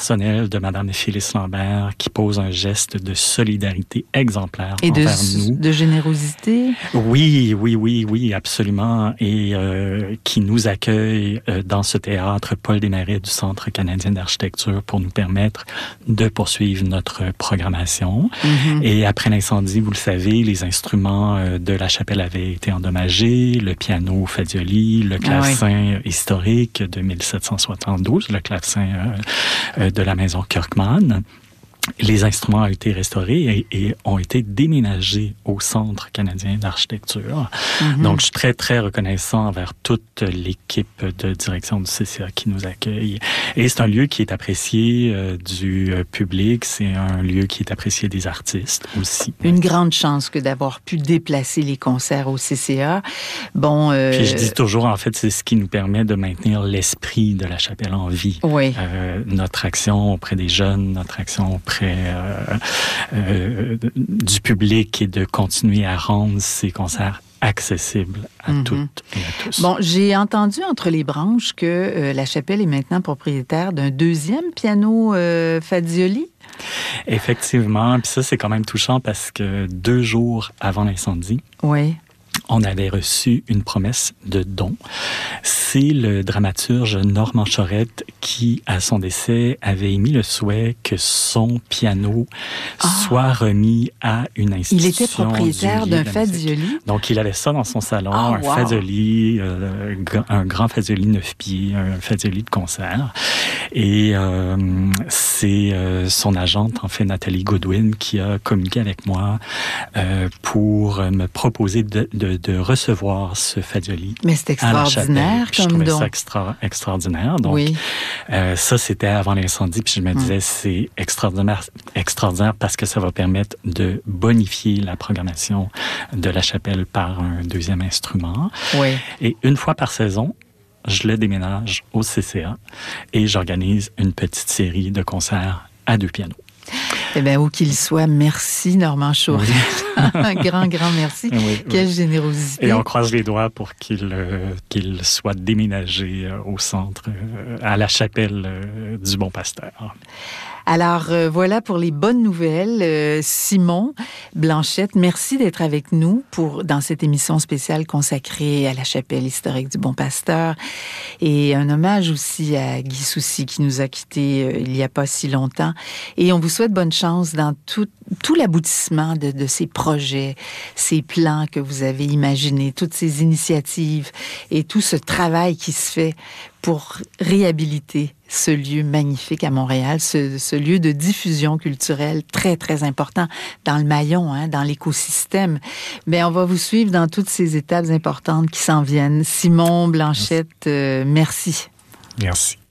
personnel de Madame Phyllis Lambert qui pose un geste de solidarité exemplaire et envers nous. De générosité? Oui, absolument. Et qui nous accueille dans ce théâtre Paul Desmarais du Centre canadien d'architecture pour nous permettre de poursuivre notre programmation. Mm-hmm. Et après l'incendie, vous le savez, les instruments de la chapelle avaient été endommagés, le piano Fagioli, le clavecin historique de 1772, le clavecin de la maison Kirkman. Les instruments ont été restaurés et ont été déménagés au Centre canadien d'architecture. Mm-hmm. Donc, je suis très, très reconnaissant envers toute l'équipe de direction du CCA qui nous accueille. Et c'est un lieu qui est apprécié du public. C'est un lieu qui est apprécié des artistes aussi. Une grande chance que d'avoir pu déplacer les concerts au CCA. Bon, Puis je dis toujours, en fait, c'est ce qui nous permet de maintenir l'esprit de la chapelle en vie. Oui. Notre action auprès des jeunes, notre action auprès du public et de continuer à rendre ces concerts accessibles à toutes et à tous. Bon, j'ai entendu entre les branches que la chapelle est maintenant propriétaire d'un deuxième piano Fagioli. Effectivement, puis ça, c'est quand même touchant parce que 2 jours avant l'incendie, on avait reçu une promesse de don. C'est le dramaturge Normand Chorette qui, à son décès, avait émis le souhait que son piano soit remis à une institution. Il était propriétaire d'un Fagioli. Donc, il avait ça dans son salon, Fagioli, un grand Fagioli 9 pieds, un Fagioli de concert. Et c'est son agente, en fait, Nathalie Goodwin, qui a communiqué avec moi pour me proposer de recevoir ce Fagioli. Mais c'est extraordinaire comme don. Je trouvais ça extraordinaire. Donc, ça, c'était avant l'incendie. Puis je me disais, c'est extraordinaire parce que ça va permettre de bonifier la programmation de la chapelle par un deuxième instrument. Oui. Et une fois par saison, je le déménage au CCA et j'organise une petite série de concerts à 2 pianos. Eh bien, où qu'il soit, merci Normand Chorette. Un grand merci. Quelle générosité. Et on croise les doigts pour qu'il soit déménagé au centre, à la chapelle du Bon Pasteur. Alors, voilà pour les bonnes nouvelles. Simon Blanchette, merci d'être avec nous dans cette émission spéciale consacrée à la chapelle historique du Bon Pasteur. Et un hommage aussi à Guy Soucy qui nous a quittés il n'y a pas si longtemps. Et on vous souhaite bonne chance dans tout l'aboutissement de ces projets, ces plans que vous avez imaginés, toutes ces initiatives et tout ce travail qui se fait pour réhabiliter ce lieu magnifique à Montréal, ce lieu de diffusion culturelle très, très important dans le maillon, dans l'écosystème. Mais on va vous suivre dans toutes ces étapes importantes qui s'en viennent. Simon Blanchette, merci. Merci.